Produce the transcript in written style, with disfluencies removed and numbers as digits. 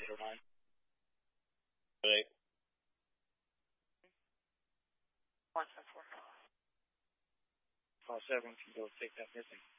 809. Hey. 174. Call 7 can go take that missing.